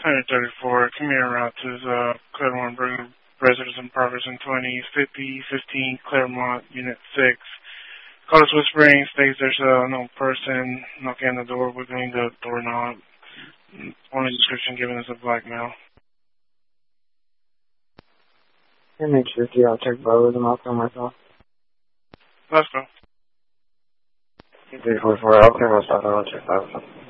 134, commuter route to Claremont residence in Progress in 205015 Claremont, Unit 6. Call is whispering, states there's no person knocking on the door, wiggling the doorknob. Only description given is a black male. And make sure I'll check both and I'll film myself. Let's go. 344, I'll check both.